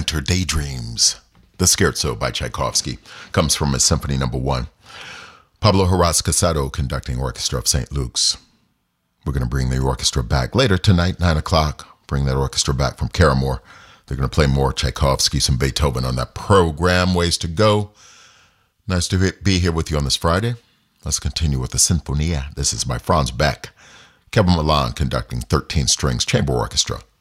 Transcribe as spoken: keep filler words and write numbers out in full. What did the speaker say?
Winter Daydreams. The Scherzo by Tchaikovsky comes from his Symphony Number One. Pablo Horaz Casado conducting Orchestra of Saint Luke's. We're going to bring the orchestra back later tonight, nine o'clock. Bring that orchestra back from Caramore. They're going to play more Tchaikovsky, some Beethoven on that program. Ways to go. Nice to be here with you on this Friday. Let's continue with the Sinfonia. This is by Franz Beck. Kevin Milan conducting thirteen strings chamber orchestra.